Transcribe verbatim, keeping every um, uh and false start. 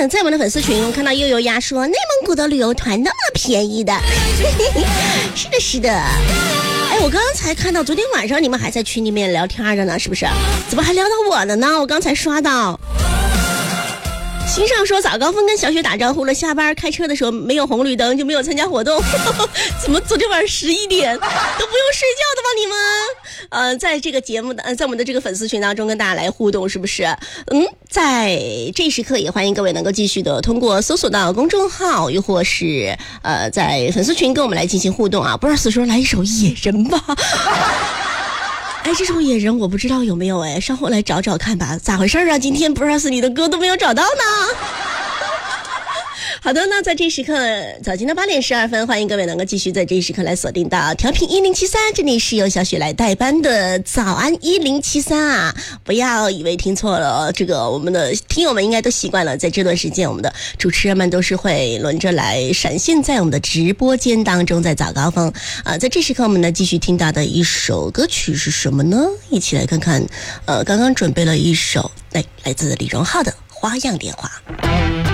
呢，在我们的粉丝群，我看到悠悠鸭说内蒙古的旅游团那么便宜的，是的，是的。哎，我刚才看到昨天晚上你们还在群里面聊天的呢，是不是？怎么还聊到我了呢？我刚才刷到。新上说早高峰跟小雪打招呼了，下班开车的时候没有红绿灯就没有参加活动。怎么昨天晚上十一点都不用睡觉的吗你们？呃，在这个节目的呃，在我们的这个粉丝群当中跟大家来互动，是不是？嗯，在这一时刻也欢迎各位能够继续的通过搜索到公众号，又或是呃在粉丝群跟我们来进行互动啊。不知道说来一首野人吧。哎，这首野人我不知道有没有哎，稍后来找找看吧。咋回事啊？今天不知道你的歌都没有找到呢。好的，那在这时刻早间的八点十二分，欢迎各位能够继续在这一时刻来锁定到调频一零七三，这里是由小雪来代班的早安一零七三啊！不要以为听错了，这个我们的听友们应该都习惯了，在这段时间我们的主持人们都是会轮着来闪现在我们的直播间当中，在早高峰啊，在这时刻我们呢继续听到的一首歌曲是什么呢？一起来看看，呃，刚刚准备了一首来来自李荣浩的《花样年华》。